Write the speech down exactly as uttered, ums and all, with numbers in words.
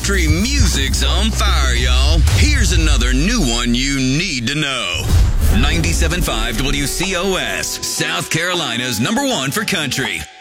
Country music's on fire, y'all. Here's another new one you need to know. ninety-seven point five W C O S, South Carolina's number one for country.